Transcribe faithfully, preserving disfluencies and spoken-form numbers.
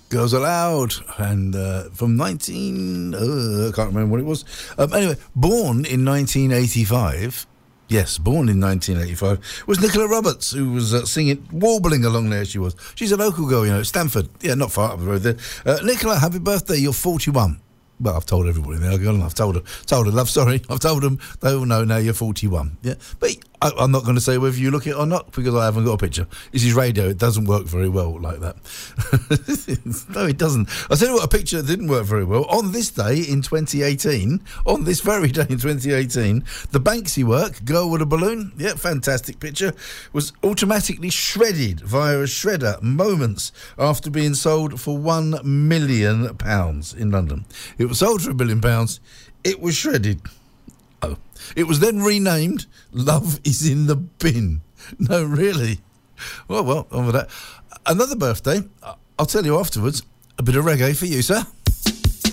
Girls Aloud, and uh, from nineteen... Uh, I can't remember what it was. Um, anyway, born in nineteen eighty-five... Yes, born in nineteen eighty-five, was Nicola Roberts, who was uh, singing, warbling along there she was. She's a local girl, you know, Stanford. Yeah, not far up the road there. Uh, Nicola, happy birthday, you're forty-one. Well, I've told everybody now, I've told her, told her, love, sorry, I've told them, they all know now you're forty-one. Yeah, but I, I'm not going to say whether you look it or not, because I haven't got a picture. This is radio, it doesn't work very well like that. No, it doesn't. I'll tell you what, a picture that didn't work very well. On this day in twenty eighteen, on this very day in twenty eighteen, the Banksy work, Girl with a Balloon, yeah, fantastic picture, was automatically shredded via a shredder moments after being sold for one million pounds in London. It was sold for a million pounds. It was shredded. Oh. It was then renamed Love is in the Bin. No, really. Well, well, on with that. Another birthday, I'll tell you afterwards, a bit of reggae for you, sir.